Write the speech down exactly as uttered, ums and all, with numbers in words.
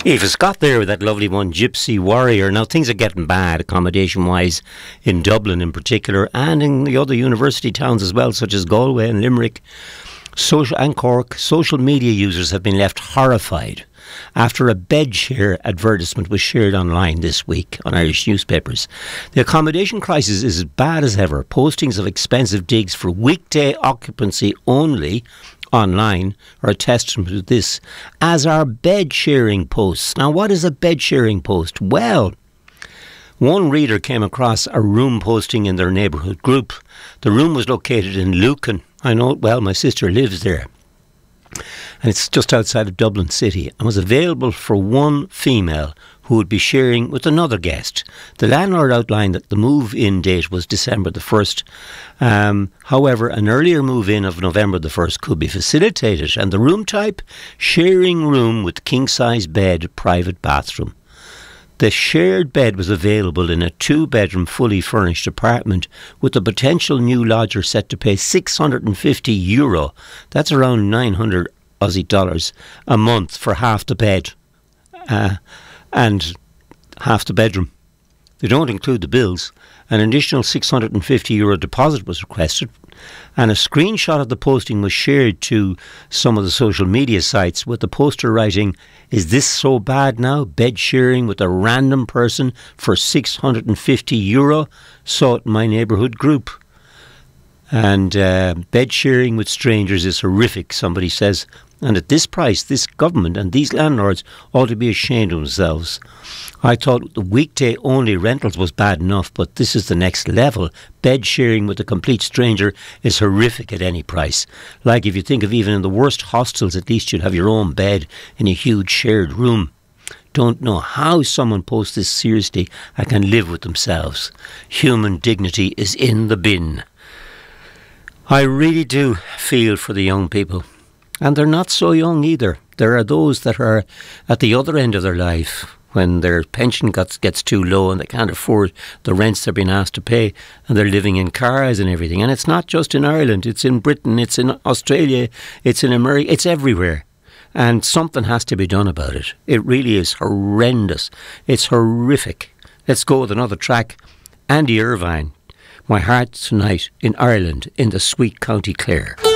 Eva Scott there with that lovely one, Gypsy Warrior. Now, things are getting bad accommodation-wise in Dublin in particular, and in the other university towns as well, such as Galway and Limerick social, and Cork. Social media users have been left horrified after a bed share advertisement was shared online this week on Irish newspapers. The accommodation crisis is as bad as ever. Postings of expensive digs for weekday occupancy only online are a testament to this, as are bed sharing posts. Now, what is a bed sharing post? Well, one reader came across a room posting in their neighbourhood group. The room was located in Lucan. I know it well, my sister lives there. And it's just outside of Dublin City, and was available for one female who would be sharing with another guest. The landlord outlined that the move-in date was December the first. Um, however, an earlier move-in of November the first could be facilitated. And the room type? Sharing room with king-size bed, private bathroom. The shared bed was available in a two-bedroom, fully furnished apartment, with the potential new lodger set to pay six hundred fifty euro. That's around nine hundred Aussie dollars a month for half the bed uh, and half the bedroom. They don't include the bills. An additional six hundred fifty euro deposit was requested, and a screenshot of the posting was shared to some of the social media sites, with the poster writing, "Is this so bad now? Bed sharing with a random person for six hundred fifty euro? Saw it in my neighbourhood group." And uh, bed sharing with strangers is horrific, somebody says. And at this price, this government and these landlords ought to be ashamed of themselves. I thought the weekday only rentals was bad enough, but this is the next level. Bed sharing with a complete stranger is horrific at any price. Like, if you think of even in the worst hostels, at least you'd have your own bed in a huge shared room. Don't know how someone posts this seriously and can live with themselves. Human dignity is in the bin. I really do feel for the young people. And they're not so young either. There are those that are at the other end of their life, when their pension gets, gets too low and they can't afford the rents they're being asked to pay, and they're living in cars and everything. And it's not just in Ireland, it's in Britain, it's in Australia, it's in America, it's everywhere. And something has to be done about it. It really is horrendous. It's horrific. Let's go with another track. Andy Irvine, My Heart Tonight in Ireland, in the sweet County Clare.